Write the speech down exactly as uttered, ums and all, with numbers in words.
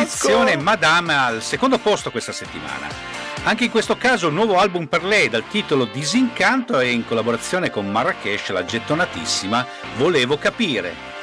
posizione Madame al secondo posto questa settimana. Anche in questo caso un nuovo album per lei dal titolo Disincanto e in collaborazione con Marrakesh la gettonatissima Volevo capire.